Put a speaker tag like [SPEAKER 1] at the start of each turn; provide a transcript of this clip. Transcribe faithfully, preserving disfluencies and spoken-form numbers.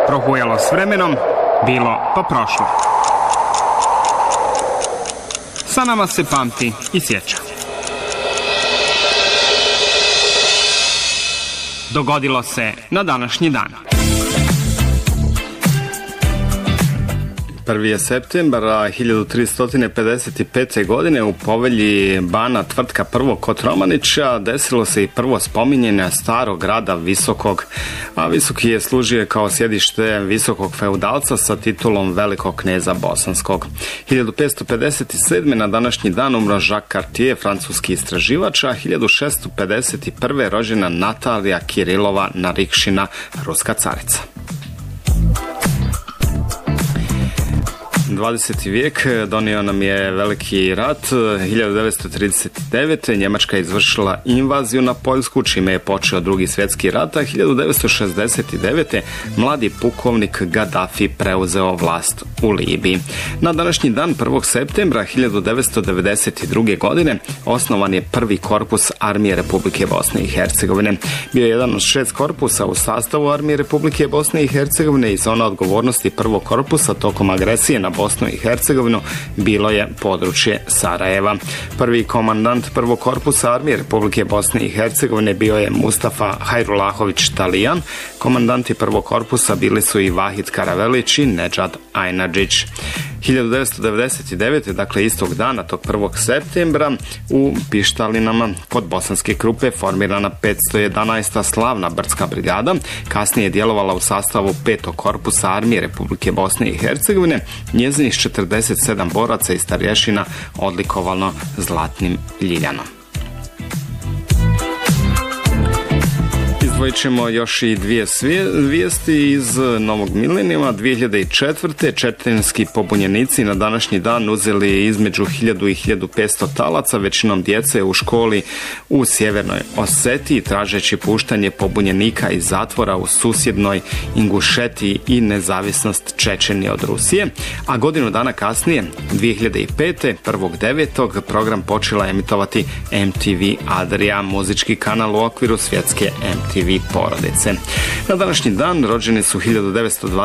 [SPEAKER 1] Prohujalo s vremenom, bilo pa prošlo. Sa nama se pamti i sjeća. Dogodilo se na današnji dan.
[SPEAKER 2] prvi je septembar hiljadu tristo pedeset pete. godine u Povelji Bana Tvrtka prvog Kotromanića desilo se i prvo spominjenje starog grada Visokog, a Visoki je služio kao sjedište visokog feudalca sa titulom velikog kneza bosanskog. hiljadu petsto pedeset sedme. na današnji dan umro Jacques Cartier, francuski istraživač, a hiljadu šeststo pedeset prve. rođena Natalija Kirilova Narikšina, ruska carica. dvadeseti vijek donio nam je veliki rat. hiljadu devetsto trideset devete. Njemačka je izvršila invaziju na Poljsku, čime je počeo drugi svjetski rat, a hiljadu devetsto šezdeset devete. mladi pukovnik Gaddafi preuzeo vlast u Libiji. Na današnji dan prvog septembra hiljadu devetsto devedeset druge. godine osnovan je prvi korpus Armije Republike Bosne i Hercegovine. Bio je jedan od šest korpusa u sastavu Armije Republike Bosne i Hercegovine i zona odgovornosti prvog korpusa tokom agresije na Bosnu i Hercegovinu bilo je područje Sarajeva. Prvi komandant prvog korpusa Armije Republike Bosne i Hercegovine bio je Mustafa Hajrulahović Talijan. Komandanti prvog korpusa bili su i Vahid Karavelić i Nedžad Ajnadžić. hiljadu devetsto devedeset devete. dakle istog dana, tog prvog septembra, u Pištalinama kod Bosanske Krupe formirana petsto jedanaesta slavna brdska brigada, kasnije je djelovala u sastavu petog korpusa Armije Republike Bosne i Hercegovine. Njezinih četrdeset sedam boraca i starješina odlikovano zlatnim ljiljanom. Izdvojit ćemo još i dvije vijesti iz novog milenijuma. dvije hiljade četvrte. četrinski pobunjenici na današnji dan uzeli između hiljadu i hiljadu petsto talaca, većinom djece u školi u sjevernoj Osetiji, tražeći puštanje pobunjenika iz zatvora u susjednoj Ingušetiji i nezavisnost Čečenije od Rusije. A godinu dana kasnije, dvije hiljade pete. prvog devetog. program počela emitovati M T V Adria, muzički kanal u okviru svjetske M T V porodice. Na današnji dan rođeni su hiljadu devetsto dvadeset